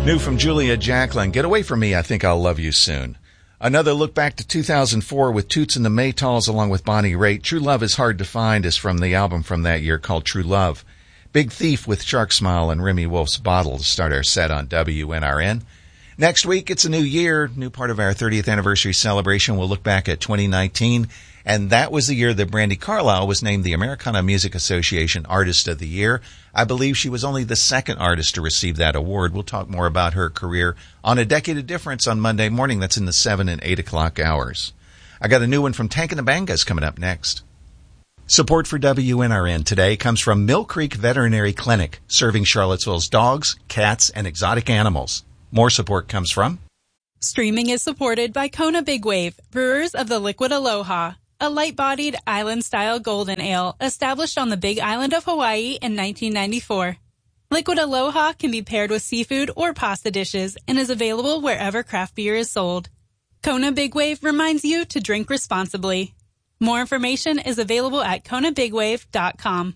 New from Julia Jacklin, Get Away From Me, I Think I'll Love You Soon. Another look back to 2004 with Toots and the Maytals along with Bonnie Raitt. True Love is Hard to Find is from the album from that year called True Love. Big Thief with Shark Smile and Remy Wolf's Bottle to start our set on WNRN. Next week, it's a new year, new part of our 30th anniversary celebration. We'll look back at 2019, and that was the year that Brandi Carlile was named the Americana Music Association Artist of the Year. I believe she was only the second artist to receive that award. We'll talk more about her career on A Decade of Difference on Monday morning. That's in the 7 and 8 o'clock hours. I got a new one from Tank and the Bangas coming up next. Support for WNRN today comes from Mill Creek Veterinary Clinic, serving Charlottesville's dogs, cats, and exotic animals. More support comes from... Streaming is supported by Kona Big Wave, brewers of the Liquid Aloha, a light-bodied island-style golden ale established on the Big Island of Hawaii in 1994. Liquid Aloha can be paired with seafood or pasta dishes and is available wherever craft beer is sold. Kona Big Wave reminds you to drink responsibly. More information is available at konabigwave.com.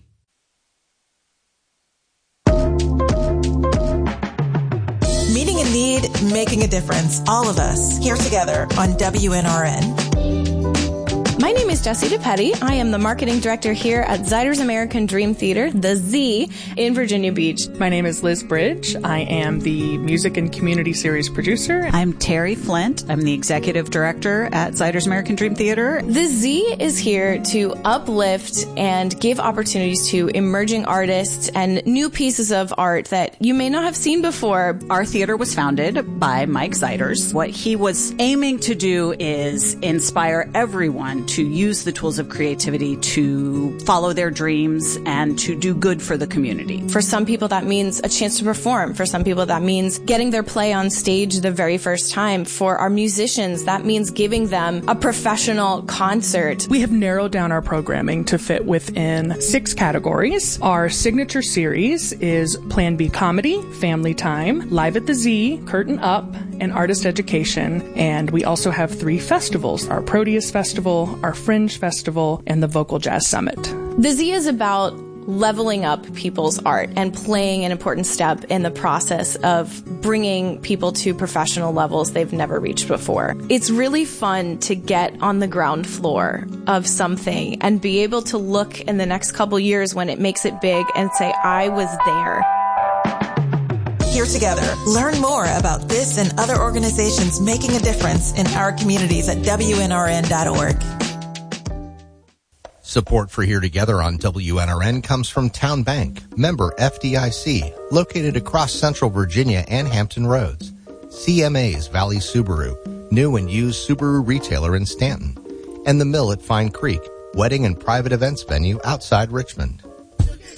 Meeting a need, making a difference. All of us here together on WNRN. My name is Jessie DePetty. I am the marketing director here at Ziders American Dream Theater, the Z, in Virginia Beach. My name is Liz Bridge. I am the music and community series producer. I'm Terry Flint. I'm the executive director at Ziders American Dream Theater. The Z is here to uplift and give opportunities to emerging artists and new pieces of art that you may not have seen before. Our theater was founded by Mike Ziders. What he was aiming to do is inspire everyone to use the tools of creativity to follow their dreams and to do good for the community. For some people, that means a chance to perform. For some people, that means getting their play on stage the very first time. For our musicians, that means giving them a professional concert. We have narrowed down our programming to fit within 6 categories. Our signature series is Plan B Comedy, Family Time, Live at the Z, Curtain Up, and Artist Education. And we also have 3 festivals, our Proteus Festival, our Fringe Festival, and the Vocal Jazz Summit. The Z is about leveling up people's art and playing an important step in the process of bringing people to professional levels they've never reached before. It's really fun to get on the ground floor of something and be able to look in the next couple years when it makes it big and say, I was there. Here together. Learn more about this and other organizations making a difference in our communities at WNRN.org. Support for Here Together on WNRN comes from Town Bank, member FDIC, located across Central Virginia and Hampton Roads. CMA's Valley Subaru, new and used Subaru retailer in Stanton. And The Mill at Fine Creek, wedding and private events venue outside Richmond.